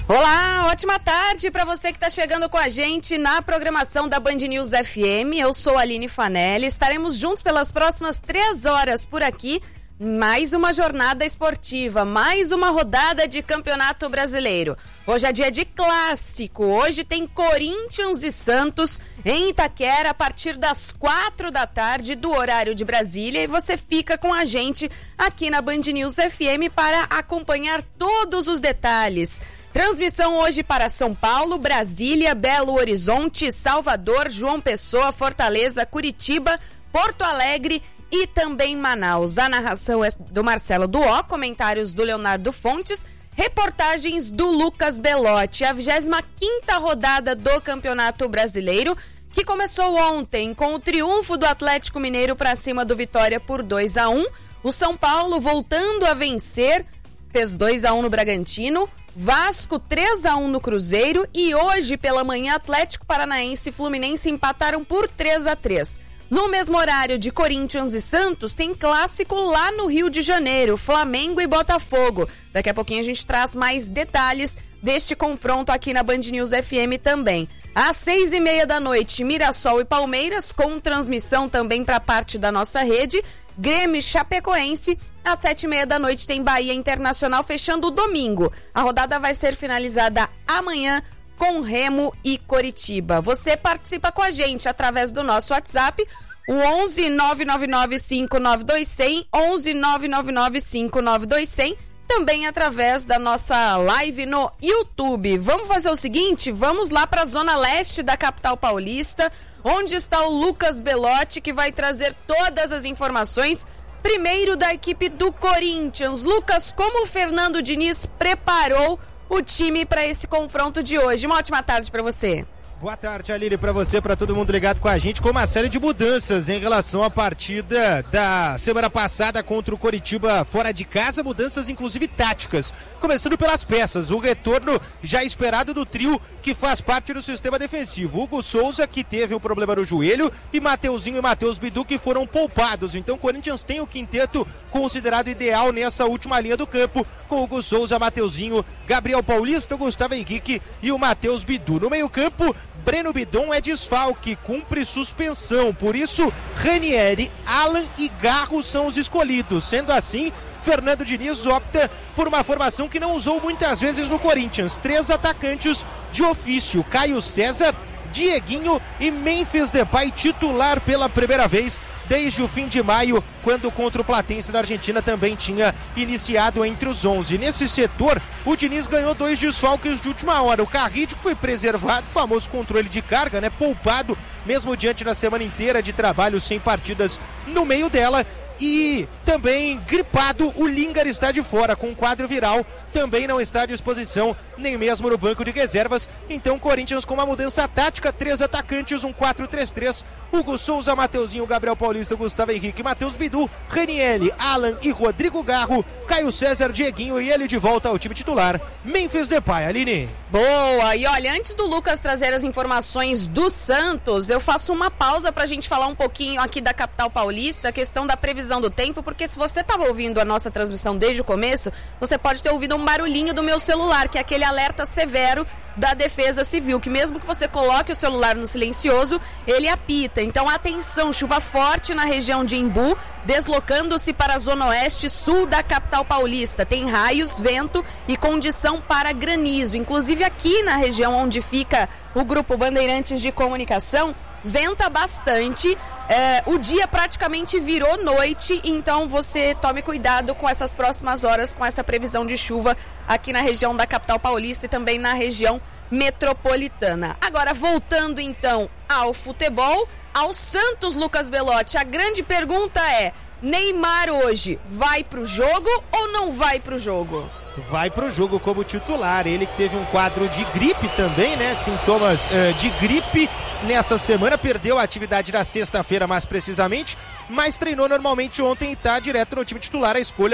Olá, ótima tarde para você que está chegando com a gente na programação da Band News FM. Eu sou a Aline Fanelli, estaremos juntos pelas próximas 3 horas por aqui. Mais uma jornada esportiva, mais uma rodada de Campeonato Brasileiro. Hoje é dia de clássico, hoje tem Corinthians e Santos em Itaquera a partir das 4 da tarde do horário de Brasília, e você fica com a gente aqui na Band News FM para acompanhar todos os detalhes. Transmissão hoje para São Paulo, Brasília, Belo Horizonte, Salvador, João Pessoa, Fortaleza, Curitiba, Porto Alegre e também Manaus. A narração é do Marcelo Duó, comentários do Leonardo Fontes, reportagens do Lucas Belotti. A 25ª rodada do Campeonato Brasileiro, que começou ontem com o triunfo do Atlético Mineiro para cima do Vitória por 2-1. O São Paulo voltando a vencer, fez 2-1 no Bragantino. Vasco 3-1 no Cruzeiro, e hoje pela manhã Atlético Paranaense e Fluminense empataram por 3-3. No mesmo horário de Corinthians e Santos, tem clássico lá no Rio de Janeiro, Flamengo e Botafogo. Daqui a pouquinho a gente traz mais detalhes deste confronto aqui na Band News FM também. Às 6:30 da noite, Mirassol e Palmeiras, com transmissão também para parte da nossa rede. Grêmio e Chapecoense. Às 7:30 da noite tem Bahia Internacional, fechando o domingo. A rodada vai ser finalizada amanhã com Remo e Coritiba. Você participa com a gente através do nosso WhatsApp, o 11 999 59 100, 11 999 59 100, também através da nossa live no YouTube. Vamos fazer o seguinte, vamos lá para a zona leste da capital paulista, onde está o Lucas Belotti, que vai trazer todas as informações. Primeiro da equipe do Corinthians. Lucas, como o Fernando Diniz preparou o time para esse confronto de hoje? Uma ótima tarde para você. Boa tarde, Aline, para você, para todo mundo ligado com a gente, com uma série de mudanças em relação à partida da semana passada contra o Coritiba fora de casa, mudanças inclusive táticas, começando pelas peças, o retorno já esperado do trio que faz parte do sistema defensivo, Hugo Souza, que teve um problema no joelho, e Mateuzinho e Matheus Bidu, que foram poupados. Então o Corinthians tem o quinteto considerado ideal nessa última linha do campo, com Hugo Souza, Mateuzinho, Gabriel Paulista, Gustavo Henrique e o Matheus Bidu. No meio campo, Breno Bidon é desfalque, cumpre suspensão, por isso Ranieri, Alan e Garro são os escolhidos. Sendo assim, Fernando Diniz opta por uma formação que não usou muitas vezes no Corinthians. 3 atacantes de ofício, Caio César, Dieguinho e Memphis Depay, titular pela primeira vez desde o fim de maio, quando contra o Platense da Argentina também tinha iniciado entre os 11. Nesse setor, o Diniz ganhou 2 desfalques de última hora. O Carrillo, que foi preservado, famoso controle de carga, poupado, mesmo diante da semana inteira de trabalho sem partidas no meio dela. E também gripado, o Lingard está de fora com quadro viral, também não está à disposição, nem mesmo no banco de reservas. Então Corinthians com uma mudança tática, 3 atacantes, um 4-3-3, Hugo Souza, Mateuzinho, Gabriel Paulista, Gustavo Henrique, Matheus Bidu, Ranieri, Alan e Rodrigo Garro, Caio César, Dieguinho e ele de volta ao time titular, Memphis Depay. Aline. Boa, e olha, antes do Lucas trazer as informações do Santos, eu faço uma pausa pra gente falar um pouquinho aqui da capital paulista, a questão da previsão do tempo, porque se você estava ouvindo a nossa transmissão desde o começo, você pode ter ouvido um barulhinho do meu celular, que é aquele alerta severo da Defesa Civil, que mesmo que você coloque o celular no silencioso, ele apita. Então atenção, chuva forte na região de Embu, deslocando-se para a zona oeste sul da capital paulista. Tem raios, vento e condição para granizo. Inclusive aqui na região onde fica o Grupo Bandeirantes de Comunicação, venta bastante, o dia praticamente virou noite, então você tome cuidado com essas próximas horas, com essa previsão de chuva aqui na região da capital paulista e também na região metropolitana. Agora, voltando então ao futebol, ao Santos, Lucas Belotti, a grande pergunta é: Neymar hoje vai pro jogo ou não vai pro jogo? Vai pro jogo como titular, ele que teve um quadro de gripe também, sintomas de gripe nessa semana, perdeu a atividade da sexta-feira mais precisamente, mas treinou normalmente ontem e tá direto no time titular, a escolha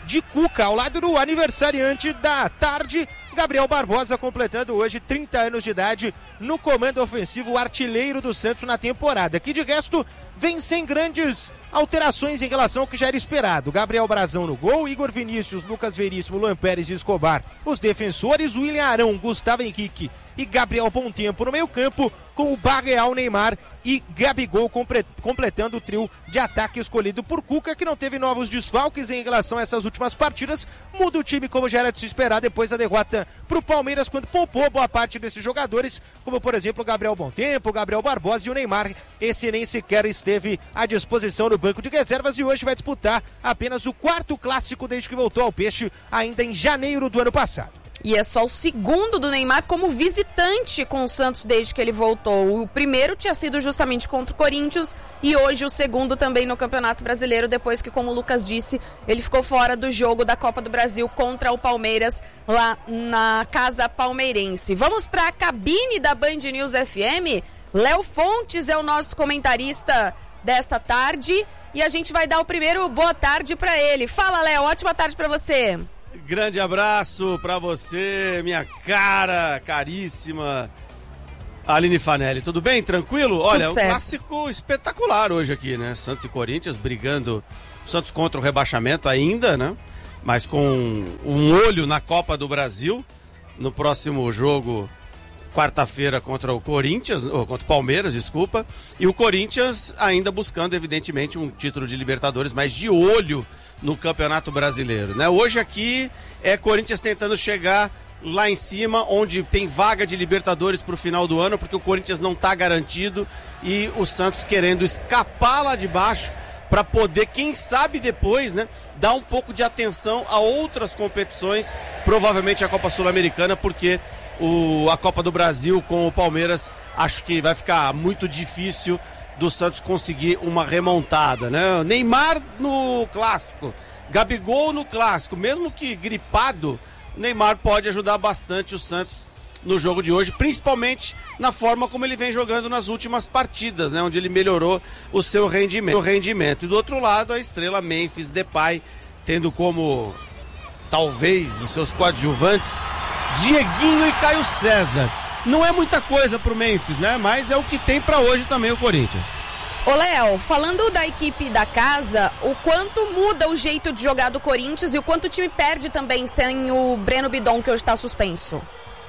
de Cuca, ao lado do aniversariante da tarde, Gabriel Barbosa, completando hoje 30 anos de idade no comando ofensivo, artilheiro do Santos na temporada, que de resto vem sem grandes alterações em relação ao que já era esperado. Gabriel Brazão no gol, Igor Vinícius, Lucas Veríssimo, Luan Pérez e Escobar, os defensores, William Arão, Gustavo Henrique e Gabriel Bom Tempo no meio campo, com o Barreal, Neymar e Gabigol completando o trio de ataque escolhido por Cuca, que não teve novos desfalques em relação a essas últimas partidas. Muda o time como já era de se esperar depois da derrota pro Palmeiras, quando poupou boa parte desses jogadores, como por exemplo o Gabriel Bom Tempo, o Gabriel Barbosa e o Neymar. Esse nem sequer esteve à disposição no banco de reservas e hoje vai disputar apenas o 4º clássico desde que voltou ao Peixe, ainda em janeiro do ano passado. E é só o segundo do Neymar como visitante com o Santos desde que ele voltou. O primeiro tinha sido justamente contra o Corinthians e hoje o segundo também no Campeonato Brasileiro, depois que, como o Lucas disse, ele ficou fora do jogo da Copa do Brasil contra o Palmeiras lá na Casa Palmeirense. Vamos para a cabine da Band News FM. Léo Fontes é o nosso comentarista desta tarde e a gente vai dar o primeiro boa tarde para ele. Fala, Léo, ótima tarde para você. Grande abraço pra você, minha caríssima Aline Fanelli. Tudo bem? Tranquilo? Olha, um clássico espetacular hoje aqui, né? Santos e Corinthians brigando, Santos contra o rebaixamento ainda, né? Mas com um olho na Copa do Brasil, no próximo jogo, quarta-feira, contra o Corinthians, ou contra o Palmeiras, desculpa. E o Corinthians ainda buscando, evidentemente, um título de Libertadores, mas de olho no Campeonato Brasileiro, né? Hoje aqui é Corinthians tentando chegar lá em cima, onde tem vaga de Libertadores para o final do ano, porque o Corinthians não está garantido, e o Santos querendo escapar lá de baixo para poder, quem sabe depois, né, dar um pouco de atenção a outras competições, provavelmente a Copa Sul-Americana, porque a Copa do Brasil com o Palmeiras acho que vai ficar muito difícil do Santos conseguir uma remontada, né? Neymar no clássico, Gabigol no clássico, mesmo que gripado, Neymar pode ajudar bastante o Santos no jogo de hoje, principalmente na forma como ele vem jogando nas últimas partidas, né? Onde ele melhorou o seu rendimento. E do outro lado, a estrela Memphis Depay, tendo como talvez os seus coadjuvantes Dieguinho e Caio César. Não é muita coisa pro Memphis, né? Mas é o que tem pra hoje também o Corinthians. Ô Léo, falando da equipe da casa, o quanto muda o jeito de jogar do Corinthians e o quanto o time perde também sem o Breno Bidon, que hoje tá suspenso?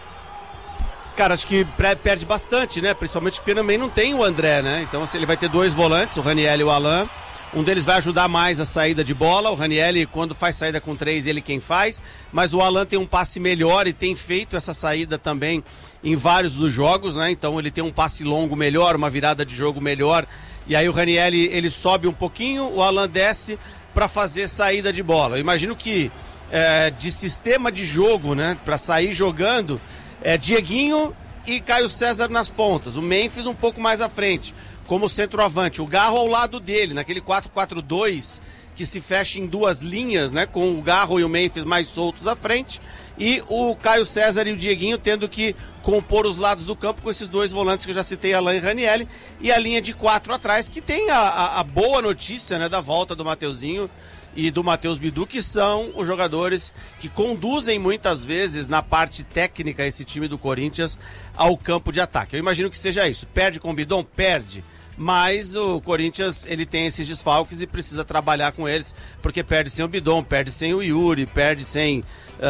Cara, acho que perde bastante, né? Principalmente porque também não tem o André, né? Então ele vai ter dois volantes, o Raniel e o Alan. Um deles vai ajudar mais a saída de bola. O Raniel, quando faz saída com 3, ele quem faz. Mas o Alan tem um passe melhor e tem feito essa saída também em vários dos jogos, né? Então ele tem um passe longo melhor, uma virada de jogo melhor. E aí o Raniel, ele sobe um pouquinho, o Alan desce para fazer saída de bola. Eu imagino que de sistema de jogo, né? Para sair jogando, Dieguinho e Caio César nas pontas. O Memphis um pouco mais à frente, como centroavante. O Garro ao lado dele, naquele 4-4-2 que se fecha em duas linhas, né? Com o Garro e o Memphis mais soltos à frente. E o Caio César e o Dieguinho tendo que compor os lados do campo com esses dois volantes que eu já citei, Alan e Raniel, e a linha de 4 atrás, que tem a boa notícia, né, da volta do Mateuzinho e do Matheus Bidu, que são os jogadores que conduzem muitas vezes na parte técnica esse time do Corinthians ao campo de ataque. Eu imagino que seja isso. Perde com o Bidon? Perde. Mas o Corinthians, ele tem esses desfalques e precisa trabalhar com eles, porque perde sem o Bidon, perde sem o Yuri, perde sem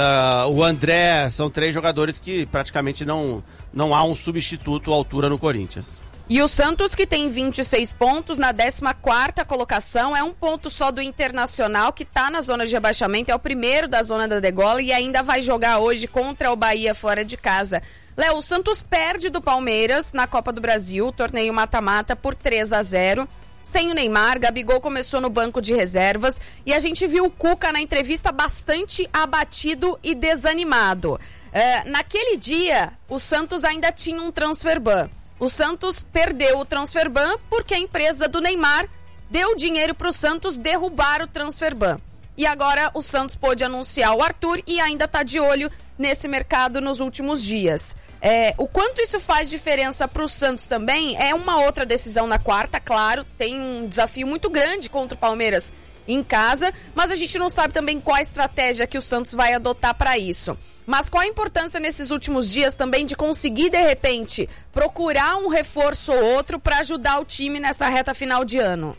o André. São 3 jogadores que praticamente não há um substituto à altura no Corinthians. E o Santos, que tem 26 pontos na 14ª colocação, é um ponto só do Internacional, que está na zona de rebaixamento, é o primeiro da zona da degola e ainda vai jogar hoje contra o Bahia fora de casa. Léo, o Santos perde do Palmeiras na Copa do Brasil, torneio mata-mata, por 3-0. Sem o Neymar, Gabigol começou no banco de reservas e a gente viu o Cuca na entrevista bastante abatido e desanimado. Naquele dia, o Santos ainda tinha um transfer ban. O Santos perdeu o transfer ban porque a empresa do Neymar deu dinheiro para o Santos derrubar o transfer ban. E agora o Santos pôde anunciar o Arthur e ainda está de olho nesse mercado nos últimos dias. O quanto isso faz diferença para o Santos também é uma outra decisão na quarta, claro, tem um desafio muito grande contra o Palmeiras em casa, mas a gente não sabe também qual a estratégia que o Santos vai adotar para isso. Mas qual a importância nesses últimos dias também de conseguir, de repente, procurar um reforço ou outro para ajudar o time nessa reta final de ano?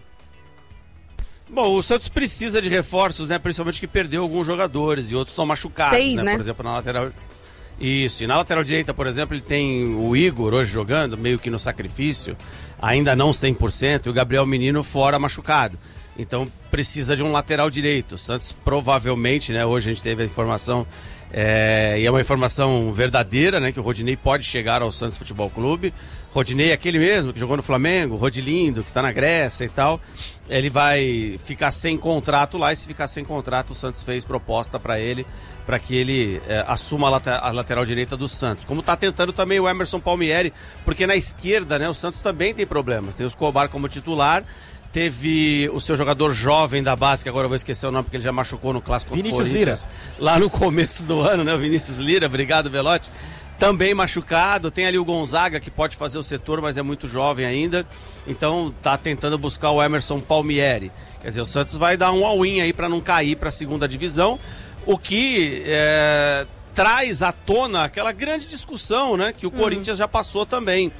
Bom, o Santos precisa de reforços, né? Principalmente que perdeu alguns jogadores e outros estão machucados. 6, né? Por exemplo, na lateral... Isso, e na lateral direita, por exemplo, ele tem o Igor hoje jogando, meio que no sacrifício, ainda não 100%, e o Gabriel Menino fora machucado. Então precisa de um lateral direito. O Santos provavelmente, né? Hoje a gente teve a informação, e é uma informação verdadeira, né? Que o Rodinei pode chegar ao Santos Futebol Clube. Rodinei é aquele mesmo que jogou no Flamengo, Rodilindo, que está na Grécia e tal. Ele vai ficar sem contrato lá, e se ficar sem contrato, o Santos fez proposta para ele, para que ele assuma a lateral direita do Santos. Como está tentando também o Emerson Palmieri, porque na esquerda, né, o Santos também tem problemas. Tem o Escobar como titular, teve o seu jogador jovem da base, que agora eu vou esquecer o nome, porque ele já machucou no Clássico contra o Corinthians. Lá no começo do ano, né, o Vinícius Lira, obrigado, Velotti. Também machucado, tem ali o Gonzaga que pode fazer o setor, mas é muito jovem ainda, então tá tentando buscar o Emerson Palmieri. Quer dizer, o Santos vai dar um all-in aí para não cair para a segunda divisão, o que traz à tona aquela grande discussão, né, que o Corinthians já passou também.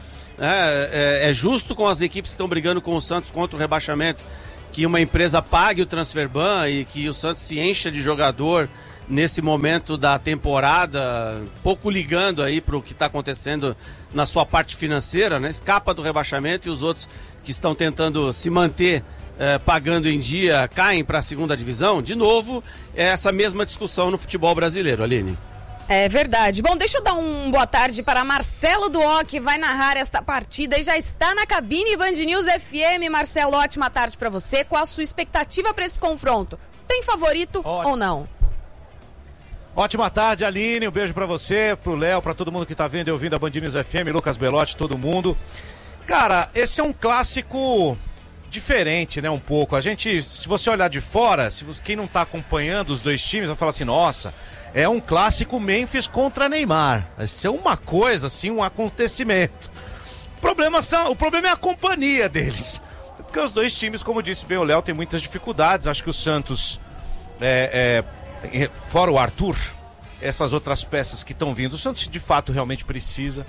É justo com as equipes que estão brigando com o Santos contra o rebaixamento que uma empresa pague o transfer ban e que o Santos se encha de jogador nesse momento da temporada, pouco ligando aí para o que está acontecendo na sua parte financeira, né? Escapa do rebaixamento e os outros que estão tentando se manter pagando em dia caem para a segunda divisão. De novo, é essa mesma discussão no futebol brasileiro, Aline. É verdade. Bom, deixa eu dar boa tarde para Marcelo Duó, que vai narrar esta partida e já está na cabine Band News FM. Marcelo, ótima tarde para você. Qual a sua expectativa para esse confronto? Tem favorito ou não? Ótima tarde, Aline, um beijo pra você, pro Léo, pra todo mundo que tá vendo e ouvindo a Band News FM, Lucas Belotti, todo mundo. Cara, esse é um clássico diferente, né, um pouco. A gente, se você olhar de fora, quem não tá acompanhando os dois times, vai falar assim, nossa, é um clássico Memphis contra Neymar. Isso é uma coisa, assim, um acontecimento. O problema é a companhia deles. Porque os dois times, como disse bem o Léo, tem muitas dificuldades. Acho que o Santos fora o Arthur, essas outras peças que estão vindo, o Santos de fato realmente precisa.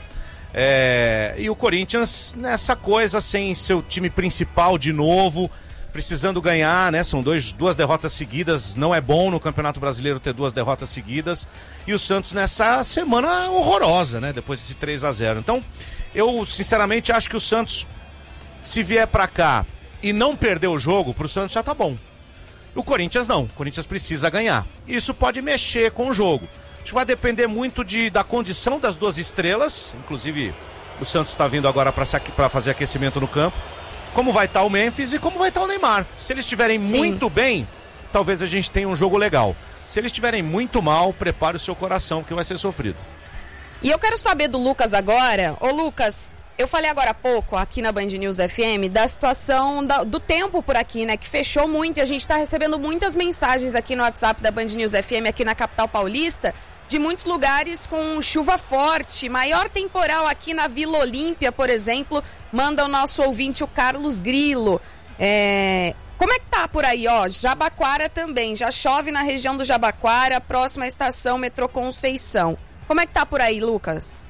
E o Corinthians nessa coisa, sem seu time principal de novo, precisando ganhar, né? São duas derrotas seguidas, não é bom no Campeonato Brasileiro ter 2 derrotas seguidas. E o Santos nessa semana horrorosa, né? Depois desse 3-0. Então, eu sinceramente acho que o Santos, se vier pra cá e não perder o jogo, pro Santos já tá bom. O Corinthians não, o Corinthians precisa ganhar. Isso pode mexer com o jogo. Acho que vai depender muito da condição das duas estrelas. Inclusive, o Santos está vindo agora para fazer aquecimento no campo. Como vai estar o Memphis e como vai estar o Neymar. Se eles estiverem muito bem, talvez a gente tenha um jogo legal. Se eles estiverem muito mal, prepare o seu coração, que vai ser sofrido. E eu quero saber do Lucas agora. Ô Lucas, eu falei agora há pouco, aqui na Band News FM, da situação do tempo por aqui, né? Que fechou muito e a gente está recebendo muitas mensagens aqui no WhatsApp da Band News FM, aqui na capital paulista, de muitos lugares com chuva forte, maior temporal aqui na Vila Olímpia, por exemplo, manda o nosso ouvinte, o Carlos Grilo. Como é que tá por aí, ó? Jabaquara também, já chove na região do Jabaquara, próxima estação Metrô Conceição. Como é que tá por aí, Lucas?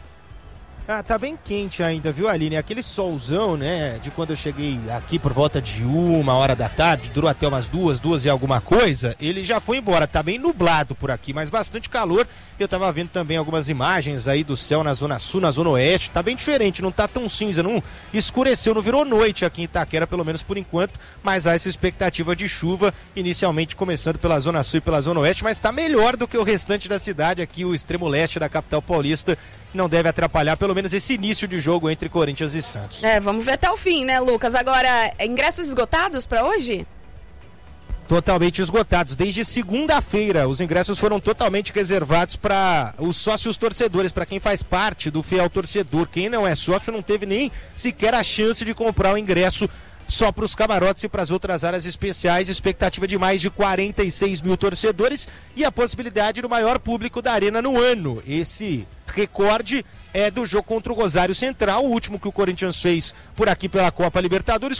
Tá bem quente ainda, viu, Aline? Aquele solzão, né, de quando eu cheguei aqui por volta de 1h da tarde, durou até umas 2 e alguma coisa, ele já foi embora. Tá bem nublado por aqui, mas bastante calor. Eu tava vendo também algumas imagens aí do céu na zona sul, na zona oeste. Tá bem diferente, não tá tão cinza, não escureceu, não virou noite aqui em Itaquera, pelo menos por enquanto, mas há essa expectativa de chuva, inicialmente começando pela zona sul e pela zona oeste, mas tá melhor do que o restante da cidade aqui, o extremo leste da capital paulista. Não deve atrapalhar pelo menos esse início de jogo entre Corinthians e Santos. Vamos ver até o fim, né, Lucas? Agora, ingressos esgotados para hoje? Totalmente esgotados. Desde segunda-feira, os ingressos foram totalmente reservados para os sócios torcedores, para quem faz parte do fiel torcedor. Quem não é sócio não teve nem sequer a chance de comprar o ingresso só para os camarotes e para as outras áreas especiais. Expectativa de mais de 46 mil torcedores e a possibilidade do maior público da arena no ano. Esse recorde é do jogo contra o Rosário Central, o último que o Corinthians fez por aqui pela Copa Libertadores,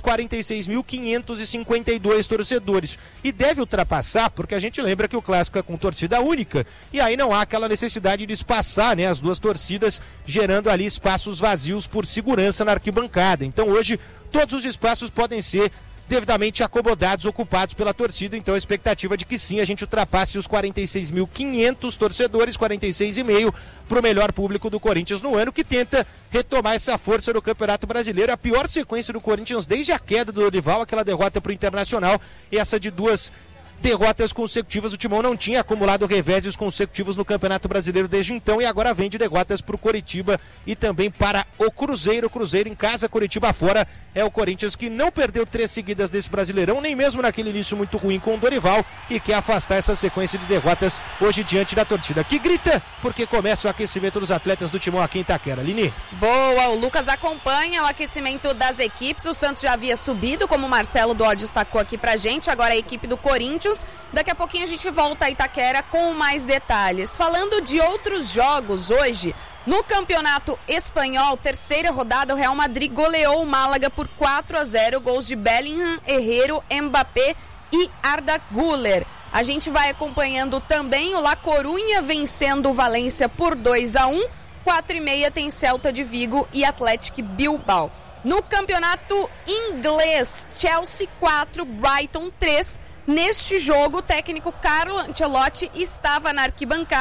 46.552 torcedores. E deve ultrapassar, porque a gente lembra que o clássico é com torcida única, e aí não há aquela necessidade de espaçar, né, as duas torcidas, gerando ali espaços vazios por segurança na arquibancada. Então hoje todos os espaços podem ser devidamente acomodados, ocupados pela torcida, então a expectativa de que sim, a gente ultrapasse os 46.500 torcedores, 46,5 para o melhor público do Corinthians no ano, que tenta retomar essa força no Campeonato Brasileiro, a pior sequência do Corinthians desde a queda do Dorival, aquela derrota para o Internacional, e essa de 2 derrotas consecutivas. O Timão não tinha acumulado reveses consecutivos no Campeonato Brasileiro desde então, e agora vem de derrotas para o Coritiba e também para o Cruzeiro. Cruzeiro em casa, Coritiba fora. É o Corinthians que não perdeu 3 seguidas desse Brasileirão, nem mesmo naquele início muito ruim com o Dorival, e quer afastar essa sequência de derrotas hoje diante da torcida, que grita porque começa o aquecimento dos atletas do Timão aqui em Itaquera. Lini. Boa, o Lucas acompanha o aquecimento das equipes. O Santos já havia subido, como o Marcelo Dó destacou aqui pra gente. Agora a equipe do Corinthians. Daqui a pouquinho a gente volta a Itaquera com mais detalhes. Falando de outros jogos hoje, no Campeonato Espanhol, terceira rodada, o Real Madrid goleou o Málaga por 4-0, gols de Bellingham, Herrero, Mbappé e Arda Güler. A gente vai acompanhando também o La Coruña vencendo o Valência por 2-1, 4h30 tem Celta de Vigo e Atlético Bilbao. No Campeonato Inglês, Chelsea 4, Brighton 3. Neste jogo, o técnico Carlo Ancelotti estava na arquibancada.